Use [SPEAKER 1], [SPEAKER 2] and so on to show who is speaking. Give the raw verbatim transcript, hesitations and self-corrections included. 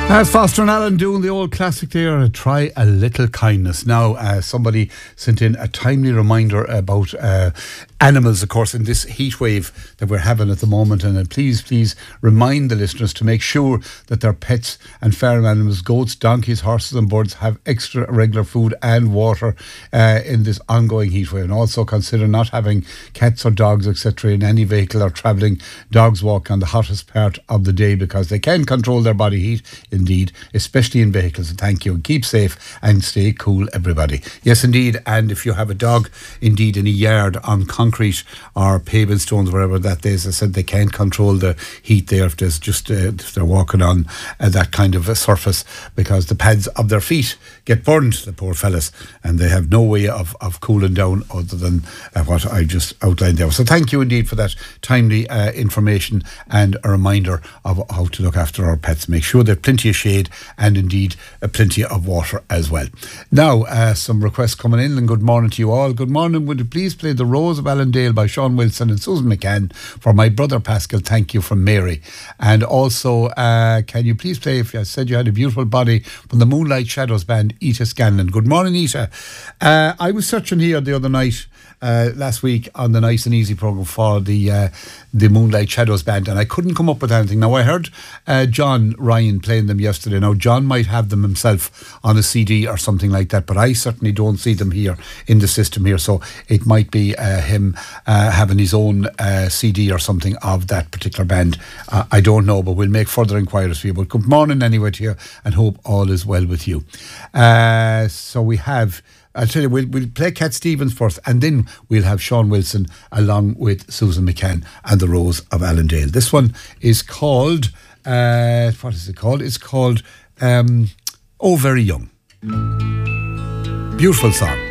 [SPEAKER 1] Uh, Foster and Allen doing the old classic there, Try a Little Kindness. Now, uh, somebody sent in a timely reminder about uh, animals, of course, in this heat wave that we're having at the moment. And uh, please, please remind the listeners to make sure that their pets and farm animals, goats, donkeys, horses and birds, have extra regular food and water uh, in this ongoing heat wave. And also consider not having cats or dogs, et cetera, in any vehicle or travelling dogs walk on the hottest part of the day, because they can control their body heat. Indeed, especially in vehicles. Thank you, and keep safe and stay cool, everybody. Yes, indeed. And if you have a dog, indeed, in a yard on concrete or paving stones, wherever that is, I said they can't control the heat there if there's just uh, if they're walking on uh, that kind of a surface, because the pads of their feet get burned, the poor fellas, and they have no way of, of cooling down other than uh, what I just outlined there. So thank you indeed for that timely uh, information and a reminder of how to look after our pets. Make sure they've plenty of shade and indeed uh, plenty of water as well. Now, uh, some requests coming in, and good morning to you all. Good morning. Would you please play The Rose of Allendale by Sean Wilson and Susan McCann for my brother Pascal? Thank you, from Mary. And also, uh, can you please play, if you said you had a beautiful body, from the Moonlight Shadows band, Ita Scanlon. Good morning, Ita. Uh, I was searching here the other night, Uh, last week on the Nice and Easy programme for the uh, the Moonlight Shadows band, and I couldn't come up with anything. Now, I heard uh, John Ryan playing them yesterday. Now, John might have them himself on a C D or something like that, but I certainly don't see them here in the system here, so it might be uh, him uh, having his own uh, C D or something of that particular band. Uh, I don't know, but we'll make further inquiries for you. But good morning anyway to you, and hope all is well with you. Uh, so we have... I'll tell you, we'll, we'll play Cat Stevens first, and then we'll have Sean Wilson along with Susan McCann and The Rose of Allendale. This one is called, uh, what is it called? It's called um, Oh Very Young. Beautiful song.